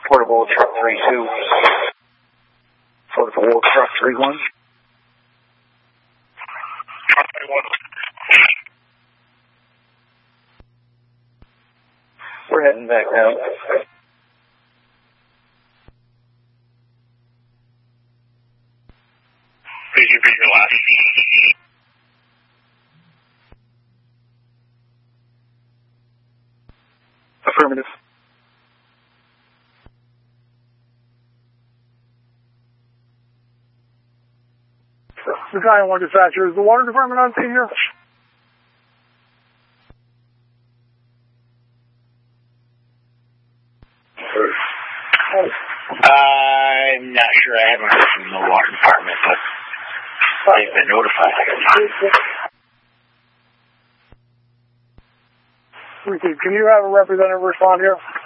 Portable truck 32. Portable truck 31. Truck 31. We're heading back now. Please repeat your last. Affirmative. The guy in one dispatcher, is the water department on scene here? I'm not sure. I haven't heard from the water department, but they've been notified. Can you have a representative respond here?